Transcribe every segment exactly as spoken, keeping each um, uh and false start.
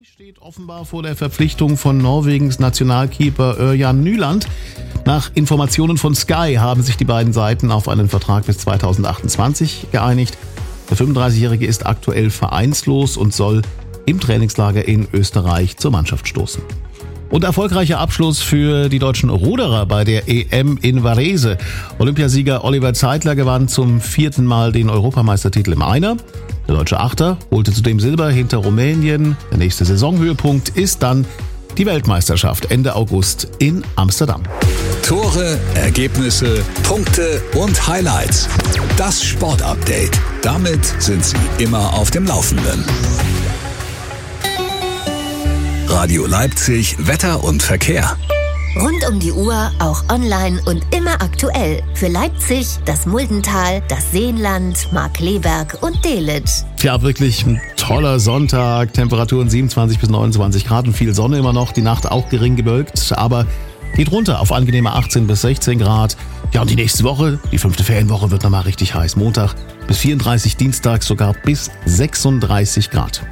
Steht offenbar vor der Verpflichtung von Norwegens Nationalkeeper Ørjan Nyland. Nach Informationen von Sky haben sich die beiden Seiten auf einen Vertrag bis zweitausendachtundzwanzig geeinigt. Der fünfunddreißigjährige ist aktuell vereinslos und soll im Trainingslager in Österreich zur Mannschaft stoßen. Und erfolgreicher Abschluss für die deutschen Ruderer bei der E M in Varese. Olympiasieger Oliver Zeitler gewann zum vierten Mal den Europameistertitel im Einer. Der deutsche Achter holte zudem Silber hinter Rumänien. Der nächste Saisonhöhepunkt ist dann die Weltmeisterschaft Ende August in Amsterdam. Tore, Ergebnisse, Punkte und Highlights. Das Sportupdate. Damit sind Sie immer auf dem Laufenden. Radio Leipzig, Wetter und Verkehr. Rund um die Uhr, auch online und immer aktuell. Für Leipzig, das Muldental, das Seenland, Markkleeberg und Delitzsch. Tja, wirklich ein toller Sonntag. Temperaturen siebenundzwanzig bis neunundzwanzig Grad und viel Sonne immer noch. Die Nacht auch gering bewölkt, aber geht runter auf angenehme achtzehn bis sechzehn Grad. Ja, und die nächste Woche, die fünfte Ferienwoche, wird nochmal richtig heiß. Montag bis vierunddreißig, Dienstag sogar bis sechsunddreißig Grad.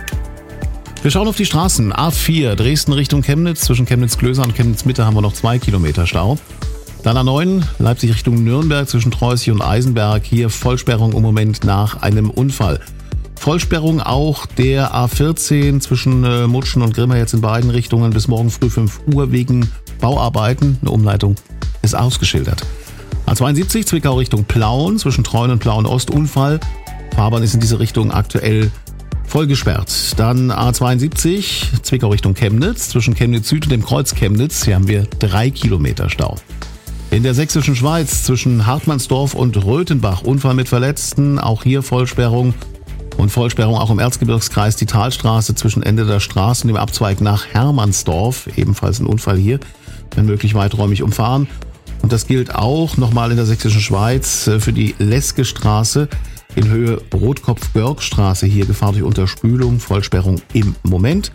Wir schauen auf die Straßen. A vier, Dresden Richtung Chemnitz. Zwischen Chemnitz-Klöser und Chemnitz-Mitte haben wir noch zwei Kilometer Stau. Dann A neun, Leipzig Richtung Nürnberg zwischen Treußig und Eisenberg. Hier Vollsperrung im Moment nach einem Unfall. Vollsperrung auch der A vierzehn zwischen äh, Mutschen und Grimma jetzt in beiden Richtungen bis morgen früh fünf Uhr wegen Bauarbeiten. Eine Umleitung ist ausgeschildert. A zweiundsiebzig, Zwickau Richtung Plauen zwischen Treuen und Plauen Ost. Unfall. Fahrbahn ist in diese Richtung aktuell voll gesperrt. Dann A zweiundsiebzig, Zwickau Richtung Chemnitz, zwischen Chemnitz Süd und dem Kreuz Chemnitz. Hier haben wir drei Kilometer Stau. In der sächsischen Schweiz zwischen Hartmannsdorf und Röthenbach, Unfall mit Verletzten, auch hier Vollsperrung. Und Vollsperrung auch im Erzgebirgskreis, die Talstraße zwischen Ende der Straße und dem Abzweig nach Hermannsdorf. Ebenfalls ein Unfall hier, wenn möglich weiträumig umfahren. Und das gilt auch nochmal in der sächsischen Schweiz für die Leske Straße. In Höhe Rotkopf-Görgstraße, hier Gefahr durch Unterspülung, Vollsperrung im Moment.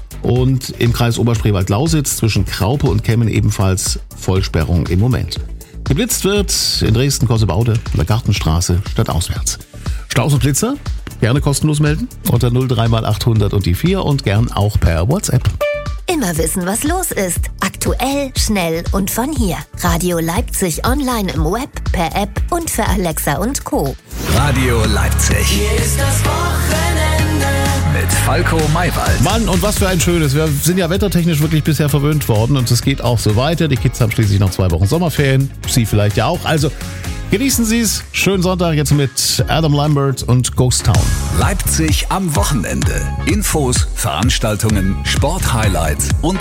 Und im Kreis Oberspreewald-Lausitz zwischen Kraupe und Kemmen ebenfalls Vollsperrung im Moment. Geblitzt wird in Dresden-Kossebaude an der Gartenstraße stadtauswärts. Staus und Blitzer gerne kostenlos melden unter null drei mal achthundert und die vier und gern auch per WhatsApp. Immer wissen, was los ist. Aktuell, schnell und von hier. Radio Leipzig online im Web, per App und für Alexa und Co. Radio Leipzig. Hier ist das Wochenende mit Falco Maywald. Mann, und was für ein schönes. Wir sind ja wettertechnisch wirklich bisher verwöhnt worden und es geht auch so weiter. Die Kids haben schließlich noch zwei Wochen Sommerferien. Sie vielleicht ja auch. Also genießen Sie es. Schönen Sonntag jetzt mit Adam Lambert und Ghost Town. Leipzig am Wochenende. Infos, Veranstaltungen, Sporthighlights und